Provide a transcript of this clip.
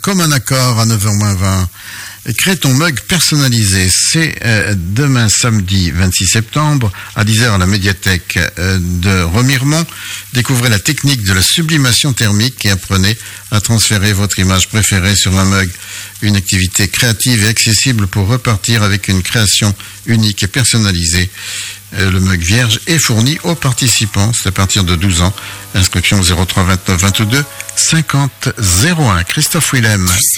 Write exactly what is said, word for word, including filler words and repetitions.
comme un accord à neuf heures moins vingt. Crée ton mug personnalisé. C'est euh, demain samedi vingt-six septembre à dix heures à la médiathèque euh, de Remiremont. Découvrez la technique de la sublimation thermique et apprenez à transférer votre image préférée sur un mug. Une activité créative et accessible pour repartir avec une création unique et personnalisée. Euh, le mug vierge est fourni aux participants. C'est à partir de douze ans. Inscription zéro trois vingt-neuf vingt-deux cinquante zéro un. Christophe Willem.